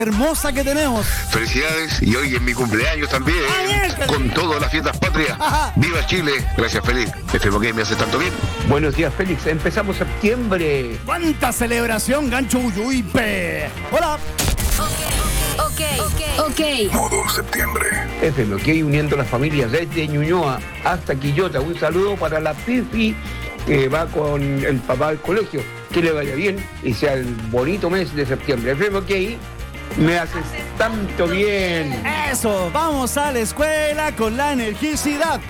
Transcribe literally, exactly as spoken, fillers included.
hermosa que tenemos. Felicidades, y hoy es mi cumpleaños también, ¡Ah, con todas las fiestas patrias. Ajá. ¡Viva Chile! Gracias, Félix. F M K me hace tanto bien. Buenos días, Félix. Empezamos septiembre. ¡Cuánta celebración, Gancho Uyuipe! ¡Hola! Ok, ok, ok. Modo septiembre. F M K uniendo las familias desde Ñuñoa hasta Quillota. Un saludo para la Pipi que va con el papá al colegio. Que le vaya bien y sea el bonito mes de septiembre. F M K me haces tanto bien. Eso, vamos a la escuela con la energicidad.